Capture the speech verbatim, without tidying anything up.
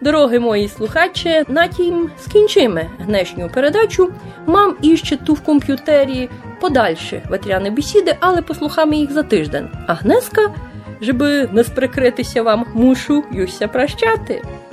Дороги мої слухачі, на тім скінчимо гнешню передачу. Мам іще ту в комп'ютері подальші ветряні бесіди, але послухаємо їх за тиждень. А Гнеска, żeby не сприкритися вам, мушу юся прощати.